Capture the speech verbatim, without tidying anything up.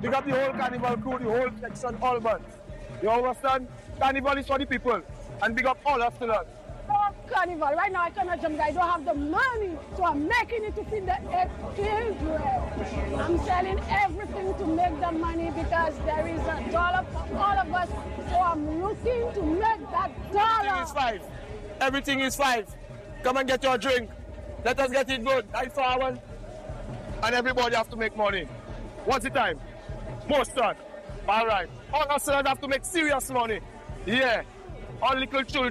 Big up the whole Carnival crew, the whole section, all man. You understand? Carnival is for the people. And big up all Astronauts. Oh, Carnival. Right now I cannot jump. I don't have the money. So I'm making it to feed the eight children. I'm selling everything to make the money because there is a dollar for all of us. So I'm looking to make that dollar. Everything is five. Everything is five. Come and get your drink. Let us get it good. Nine forward. And everybody have to make money. What's the time? Most time. All right. All Astronauts have to make serious money. Yeah. All little children.